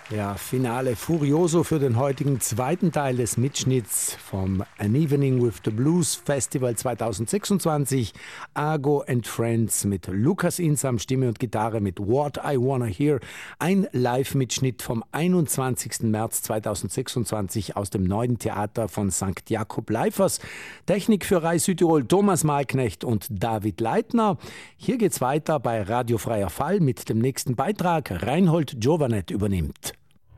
Ja, Finale Furioso für den heutigen zweiten Teil des Mitschnitts vom An Evening with the Blues Festival 2026. Ago and Friends mit Lukas Insam, Stimme und Gitarre mit What I Wanna Hear. Ein Live-Mitschnitt vom 21. März 2026 aus dem Neuen Theater von St. Jakob Leifers. Technik für Rai Südtirol Thomas Malknecht und David Leitner. Hier geht's weiter bei Radio Freier Fall mit dem nächsten Beitrag. Reinhold Giovanet übernimmt.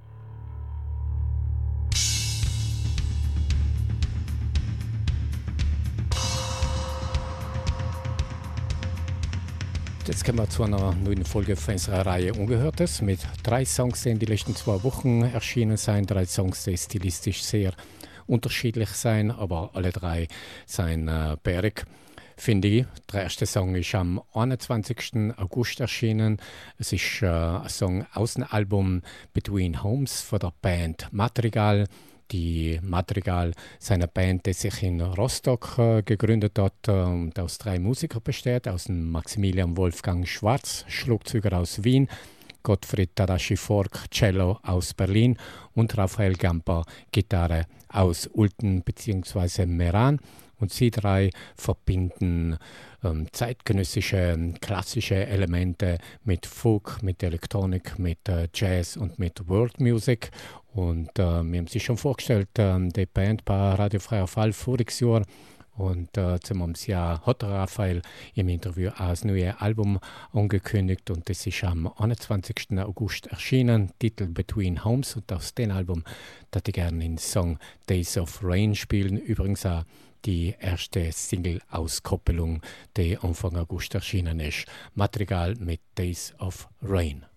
Jetzt kommen wir zu einer neuen Folge von unserer Reihe Ungehörtes mit 3 Songs, die in den letzten 2 Wochen erschienen sind. 3 Songs, die stilistisch sehr unterschiedlich sind, aber alle 3 sind Berg, finde ich. Der erste Song ist am 21. August erschienen. Es ist ein Song aus dem Album Between Homes von der Band Madrigal. Die Madrigal ist eine Band, die sich in Rostock gegründet hat und aus 3 Musikern besteht. Aus dem Maximilian Wolfgang Schwarz, Schlagzeuger aus Wien, Gottfried Tadashi Fork, Cello aus Berlin und Raphael Gamper, Gitarre aus Ulten bzw. Meran. Und sie 3 verbinden zeitgenössische, klassische Elemente mit Folk, mit Elektronik, mit Jazz und mit World Music. Und wir haben sie schon vorgestellt, die Band bei Radio Freier Fall voriges Jahr. Und zum Jahr hat Raphael im Interview auch das neue Album angekündigt und das ist am 21. August erschienen, Titel Between Homes. Und aus dem Album würde ich gerne den Song Days of Rain spielen. Übrigens auch die erste Single-Auskoppelung, die Anfang August erschienen ist. Madrigal mit Days of Rain.